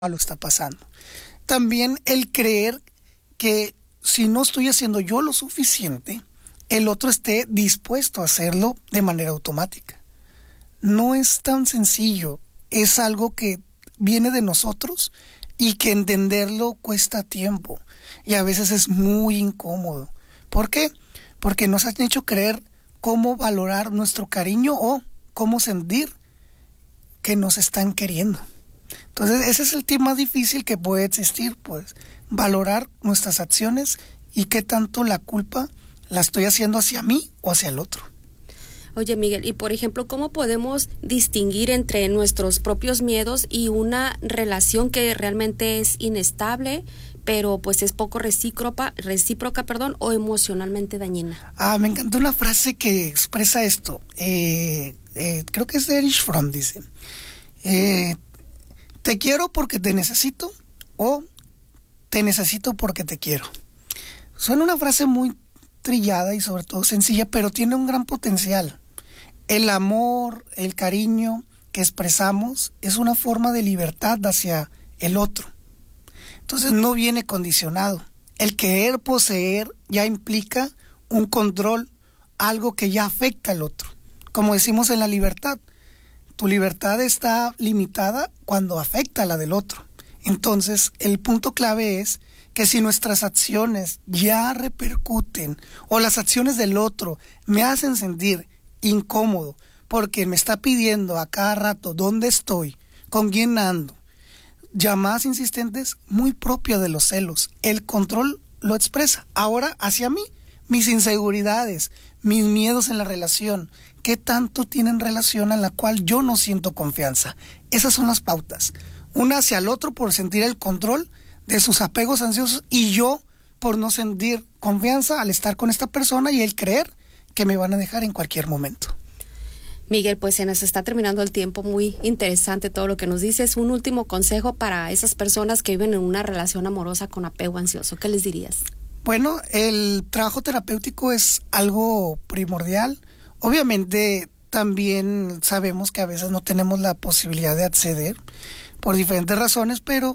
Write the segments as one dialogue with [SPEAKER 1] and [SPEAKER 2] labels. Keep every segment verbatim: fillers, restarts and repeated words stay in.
[SPEAKER 1] lo está pasando. También el creer que si no estoy haciendo yo lo suficiente, el otro esté dispuesto a hacerlo de manera automática. No es tan sencillo, es algo que viene de nosotros y que entenderlo cuesta tiempo y a veces es muy incómodo. ¿Por qué? Porque nos han hecho creer cómo valorar nuestro cariño o cómo sentir que nos están queriendo. Entonces ese es el tema más difícil que puede existir, pues valorar nuestras acciones y qué tanto la culpa la estoy haciendo hacia mí o hacia el otro.
[SPEAKER 2] Oye, Miguel, y por ejemplo, ¿cómo podemos distinguir entre nuestros propios miedos y una relación que realmente es inestable, pero pues es poco recíproca, recíproca, perdón, o emocionalmente dañina?
[SPEAKER 1] Ah, me encantó una frase que expresa esto. Eh, eh, creo que es de Erich Fromm, dice. Eh, te quiero porque te necesito o te necesito porque te quiero. Suena una frase muy trillada y sobre todo sencilla, pero tiene un gran potencial. El amor, el cariño que expresamos es una forma de libertad hacia el otro. Entonces no viene condicionado. El querer poseer ya implica un control, algo que ya afecta al otro. Como decimos en la libertad, tu libertad está limitada cuando afecta a la del otro. Entonces el punto clave es que si nuestras acciones ya repercuten o las acciones del otro me hacen sentir incómodo porque me está pidiendo a cada rato dónde estoy, con quién ando, llamadas insistentes muy propias de los celos. El control lo expresa. Ahora hacia mí, mis inseguridades, mis miedos en la relación, ¿qué tanto tienen relación en la cual yo no siento confianza? Esas son las pautas. Una hacia el otro por sentir el control de sus apegos ansiosos y yo por no sentir confianza al estar con esta persona y el creer que me van a dejar en cualquier momento.
[SPEAKER 2] Miguel, pues se nos está terminando el tiempo. Muy interesante todo lo que nos dices. Un último consejo para esas personas que viven en una relación amorosa con apego ansioso. ¿Qué les dirías?
[SPEAKER 1] Bueno, el trabajo terapéutico es algo primordial. Obviamente también sabemos que a veces no tenemos la posibilidad de acceder por diferentes razones, pero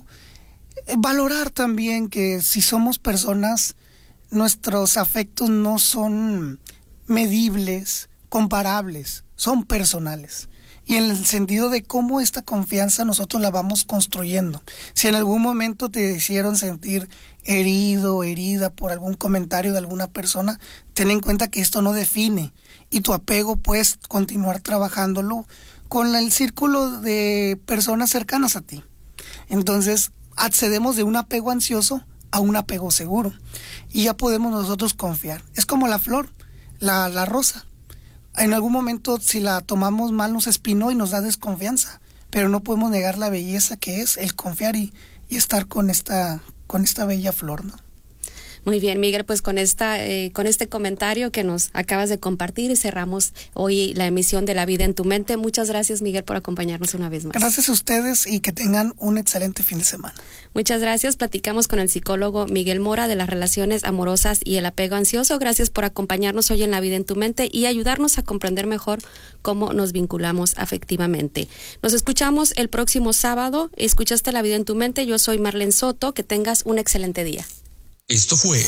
[SPEAKER 1] valorar también que si somos personas, nuestros afectos no son medibles, comparables, son personales. Y en el sentido de cómo esta confianza nosotros la vamos construyendo. Si en algún momento te hicieron sentir herido, herida por algún comentario de alguna persona, ten en cuenta que esto no define y tu apego puedes continuar trabajándolo con el círculo de personas cercanas a ti. Entonces accedemos de un apego ansioso a un apego seguro y ya podemos nosotros confiar. Es como la flor, la, la rosa. En algún momento si la tomamos mal nos espinó y nos da desconfianza, pero no podemos negar la belleza que es el confiar y, y estar con esta, con esta bella flor, ¿no?
[SPEAKER 2] Muy bien, Miguel, pues con esta, eh, con este comentario que nos acabas de compartir, cerramos hoy la emisión de La Vida en tu Mente. Muchas gracias, Miguel, por acompañarnos una vez más.
[SPEAKER 1] Gracias a ustedes y que tengan un excelente fin de semana.
[SPEAKER 2] Muchas gracias. Platicamos con el psicólogo Miguel Mora de las relaciones amorosas y el apego ansioso. Gracias por acompañarnos hoy en La Vida en tu Mente y ayudarnos a comprender mejor cómo nos vinculamos afectivamente. Nos escuchamos el próximo sábado. Escuchaste La Vida en tu Mente. Yo soy Marlene Soto. Que tengas un excelente día.
[SPEAKER 3] Esto fue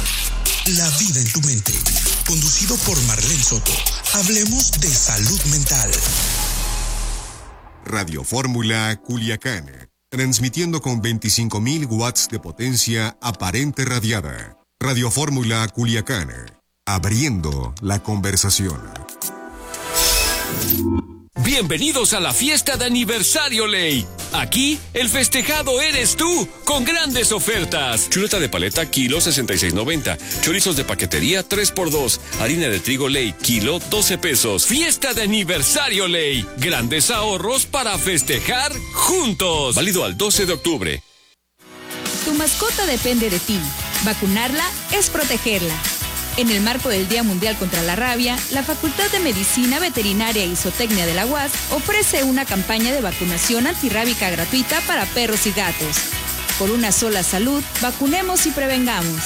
[SPEAKER 3] La Vida en tu Mente, conducido por Marlene Soto. Hablemos de salud mental.
[SPEAKER 4] Radio Fórmula Culiacán, transmitiendo con veinticinco mil watts de potencia aparente radiada. Radio Fórmula Culiacán, abriendo la conversación.
[SPEAKER 5] Bienvenidos a la fiesta de aniversario Ley. Aquí, el festejado eres tú, con grandes ofertas. Chuleta de paleta, kilo sesenta y seis noventa. Chorizos de paquetería, tres por dos. Harina de trigo Ley, kilo doce pesos. Fiesta de aniversario Ley. Grandes ahorros para festejar juntos. Válido al doce de octubre.
[SPEAKER 6] Tu mascota depende de ti. Vacunarla es protegerla. En el marco del Día Mundial contra la Rabia, la Facultad de Medicina Veterinaria y Zootecnia de la U A S ofrece una campaña de vacunación antirrábica gratuita para perros y gatos. Por una sola salud, vacunemos y prevengamos.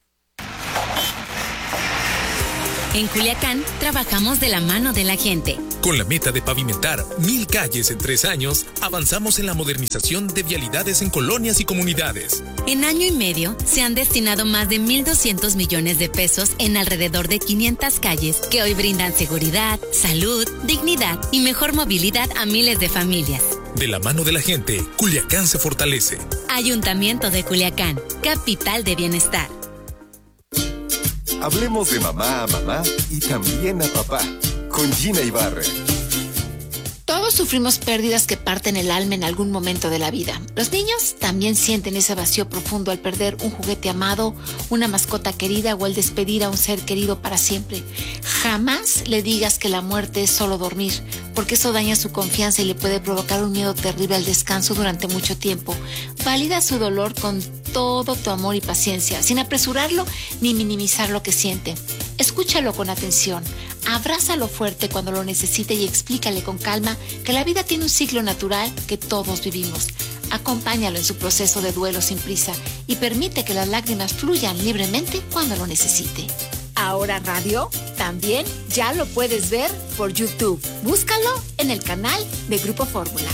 [SPEAKER 7] En Culiacán, trabajamos de la mano de la gente. Con la meta de pavimentar mil calles en tres años, avanzamos en la modernización de vialidades en colonias y comunidades.
[SPEAKER 8] En año y medio, se han destinado más de mil doscientos millones de pesos en alrededor de quinientas calles que hoy brindan seguridad, salud, dignidad y mejor movilidad a miles de familias.
[SPEAKER 7] De la mano de la gente, Culiacán se fortalece.
[SPEAKER 8] Ayuntamiento de Culiacán, capital de bienestar.
[SPEAKER 9] Hablemos de mamá a mamá y también a papá, con Gina Ibarra.
[SPEAKER 10] Todos sufrimos pérdidas que parten el alma en algún momento de la vida. Los niños también sienten ese vacío profundo al perder un juguete amado, una mascota querida o al despedir a un ser querido para siempre. Jamás le digas que la muerte es solo dormir, porque eso daña su confianza y le puede provocar un miedo terrible al descanso durante mucho tiempo. Valida su dolor con todo tu amor y paciencia, sin apresurarlo ni minimizar lo que siente. Escúchalo con atención, abrázalo fuerte cuando lo necesite y explícale con calma que la vida tiene un ciclo natural que todos vivimos. Acompáñalo en su proceso de duelo sin prisa y permite que las lágrimas fluyan libremente cuando lo necesite. Ahora Radio también ya lo puedes ver por YouTube. Búscalo en el canal de Grupo Fórmula.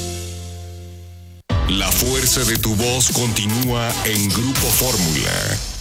[SPEAKER 4] La fuerza de tu voz continúa en Grupo Fórmula.